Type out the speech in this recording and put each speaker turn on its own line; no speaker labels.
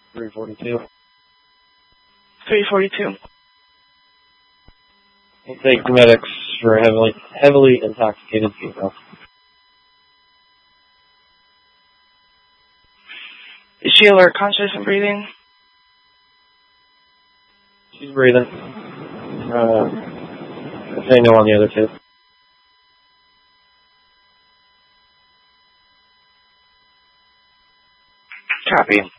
342.
342.
We'll take medics for heavily intoxicated female.
Is she alert, conscious, and breathing?
She's breathing. Say no on the other two.
Copy.